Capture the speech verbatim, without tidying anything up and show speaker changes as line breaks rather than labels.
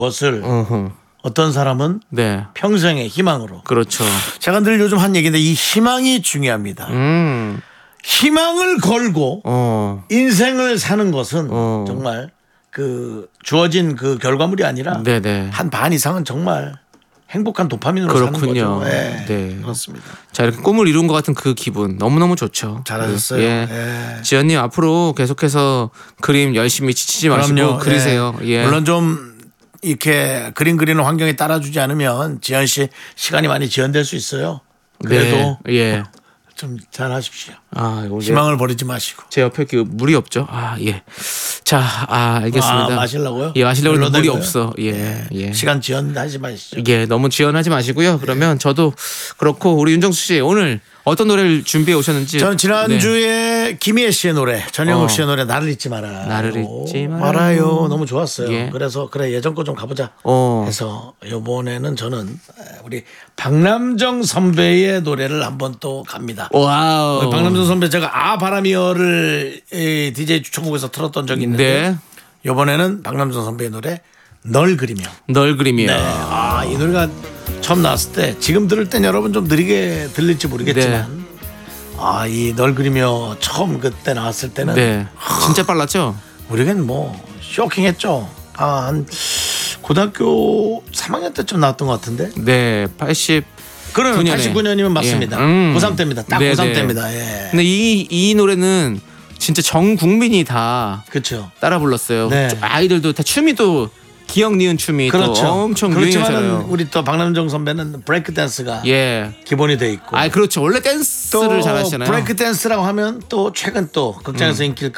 것을
어허.
어떤 사람은
네.
평생의 희망으로.
그렇죠.
제가 늘 요즘 한 얘기인데 이 희망이 중요합니다.
음.
희망을 걸고
어.
인생을 사는 것은
어.
정말 그 주어진 그 결과물이 아니라
네네.
한 반 이상은 정말 행복한 도파민으로
그렇군요.
사는 거죠. 네.
네.
그렇습니다.
자, 이렇게 꿈을 이룬 것 같은 그 기분 너무너무 좋죠.
잘하셨어요.
예.
예.
지연님 앞으로 계속해서 그림 열심히 지치지 마시고
그럼요.
그리세요.
예.
예.
물론 좀 이렇게 그림 그리는 환경에 따라주지 않으면 지연 씨 시간이 많이 지연될 수 있어요. 그래도
네. 예.
좀 잘하십시오.
아, 이거
희망을 버리지 마시고.
제 옆에 그 물이 없죠. 아, 예. 자, 아, 알겠습니다.
아, 마시려고요?
예, 마시려고
별로
했는데 물이
되고요?
없어. 예. 예.
시간 지연하지 마시죠.
예, 너무 지연하지 마시고요. 그러면 저도 그렇고 우리 윤정수 씨 오늘 어떤 노래를 준비해 오셨는지.
저는 지난주에
네.
김희애 씨의 노래, 전영욱
어.
씨의 노래 나를 잊지 마라.
나를 잊지 말아요.
말아요. 너무 좋았어요.
예.
그래서 그래 예전 거 좀 가보자
어.
해서 이번에는 저는 우리 박남정 선배의 노래를 한번 또 갑니다.
와우.
우리 박남정 선배 제가 아 바람이여를 디제이 추천곡에서 틀었던 적이 있는데
네.
이번에는 박남정 선배의 노래 널 그리며.
널 그림이요.
네. 아, 이 노래가 처음 나왔을 때 지금 들을 땐 여러분 좀 느리게 들릴지 모르겠지만
네.
아, 이 널 그리며 처음 그때 나왔을 때는
네. 진짜 빨랐죠?
우리겐 뭐 쇼킹했죠. 아, 한 고등학교 삼 학년 때쯤 나왔던 것 같은데.
네. 팔십
그러면
구 년에.
팔십구 년이면 맞습니다.
예. 음.
고삼 때입니다. 딱
네네.
고삼 때입니다. 예.
근데 이, 이 노래는 진짜 전 국민이 다
그렇죠.
따라 불렀어요.
네.
아이들도 다 춤이 또 기억 니은 춤이
그렇죠.
또 엄청
그렇지만
유행했어요.
우리 또 박남정 선배는 브레이크 댄스가
예.
기본이 돼 있고.
아, 그렇죠. 원래 댄스를
또
잘하시잖아요.
브레이크 댄스라고 하면 또 최근 또 극장에서
음.
인기를